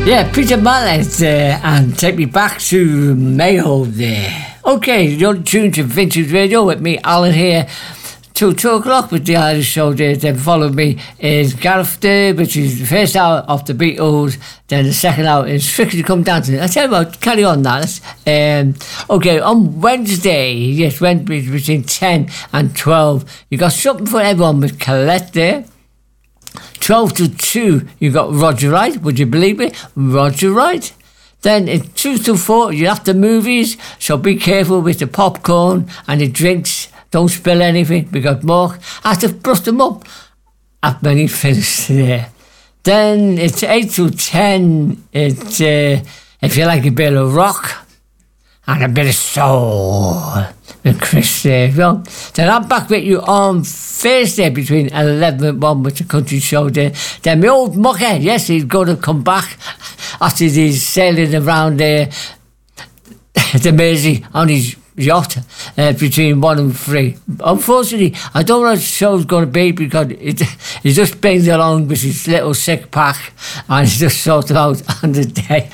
Yeah, Peter Mallet and Take Me Back to Mayo there. Okay, you're tuned to Vintage Radio with me, Alan, here till 2 o'clock with the Irish Show there. Then follow me is Gareth there, which is the first hour of the Beatles. Then the second hour is Strictly Come Dancing. I tell you what, carry on that. Okay, on Wednesday, yes, Wednesday between 10 and 12, you got something for everyone with Colette there. 12 to 2, you got Roger Wright, would you believe it? Roger Wright. Then at 2 to 4, you have the movies, so be careful with the popcorn and the drinks. Don't spill anything, because Mark has to brush them up after when he's finished there. Then it's 8 to 10, it's if you like a bit of rock and a bit of soul with Chris there. Well, then I'm back with you on Thursday between 11 and 1 with the country show there. Then my old mucker, yes, he's going to come back after he's sailing around there, the Mersey on his yacht between 1 and 3. Unfortunately, I don't know what the show's going to be because he just brings along with his little sick pack and he's just sorted out on the day.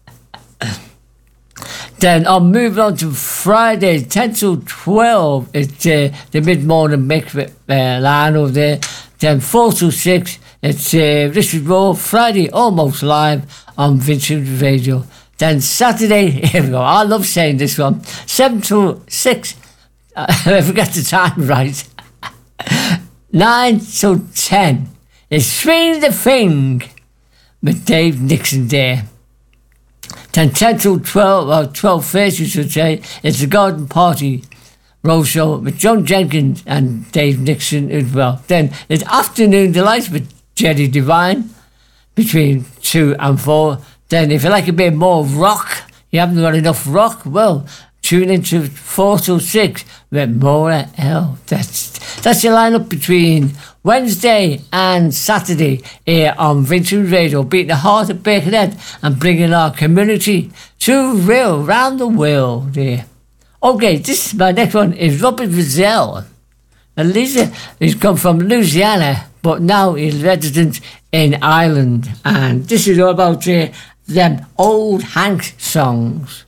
Then I'll move on to Friday, 10 to 12. It's the mid-morning mix with Lionel there. Then 4 to 6, it's Richard Raw, Friday, almost live on Vintage Radio. Then Saturday, here we go, I love saying this one, 7 to 6, I forget the time right. 9 to 10, it's Swing the Thing with Dave Nixon there. Then 10 to 12, or 12:30 you should say, it's the Garden Party Roadshow with John Jenkins and Dave Nixon as well. Then it's Afternoon Delights with Jerry Devine between 2 and 4. Then if you like a bit more rock, you haven't got enough rock, well, tune into 4 to 6 with Maura L. That's your lineup between Wednesday and Saturday here on Vintage Radio, beating the heart of Birkenhead and bringing our community to real round the world here. Okay, my next one is Robert Rizal. And Lisa, he's come from Louisiana, but now he's resident in Ireland. And this is all about them old Hank songs.